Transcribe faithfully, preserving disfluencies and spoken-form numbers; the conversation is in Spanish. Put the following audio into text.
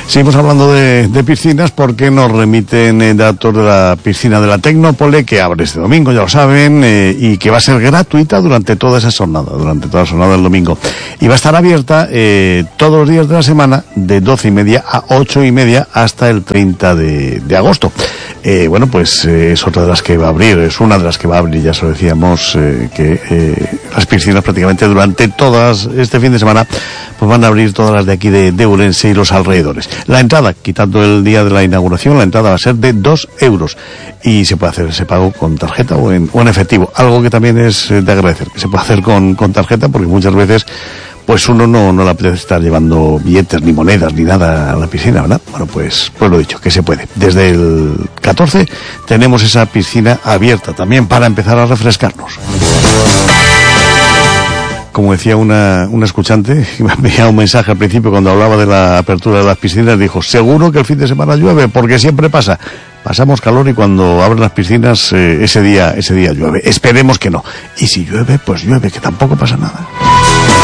Seguimos hablando de, de piscinas porque nos remiten eh, datos de la piscina de la Tecnópole, que abre este domingo, ya lo saben, eh, y que va a ser gratuita durante toda esa jornada, durante toda la jornada del domingo. Y va a estar abierta eh, todos los días de la semana, de doce y media a ocho y media hasta el treinta de, de agosto. Eh, bueno, pues eh, es otra de las que va a abrir, es una de las que va a abrir, ya se lo decíamos, eh, que eh, las piscinas prácticamente durante todas este fin de semana pues van a abrir todas las de aquí de, de Ourense y los alrededores. La entrada, quitando el día de la inauguración, la entrada va a ser de dos euros y se puede hacer ese pago con tarjeta o en, o en efectivo, algo que también es de agradecer, que se puede hacer con, con tarjeta, porque muchas veces pues uno no, no le apetece estar llevando billetes, ni monedas, ni nada a la piscina, ¿verdad? Bueno, pues, pues lo dicho, que se puede. Desde el catorce tenemos esa piscina abierta también para empezar a refrescarnos. Como decía una, una escuchante, que me enviaba un mensaje al principio cuando hablaba de la apertura de las piscinas, dijo, seguro que el fin de semana llueve, porque siempre pasa. Pasamos calor y cuando abren las piscinas, eh, ese día, ese día llueve. Esperemos que no. Y si llueve, pues llueve, que tampoco pasa nada.